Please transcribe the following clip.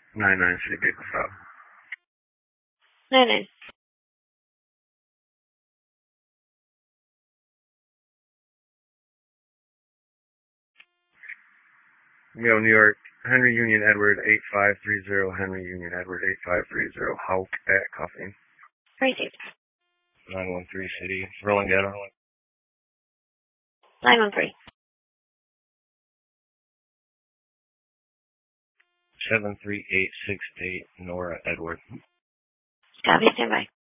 99 City Vehicle Stop. 99. Yo, New York, Henry Union Edward 8530, Henry Union Edward 8530, Hawk at Coffee. Received. 913 City, Rolling Ghetto. 913. 73868, Nora Edward. Copy, stand by.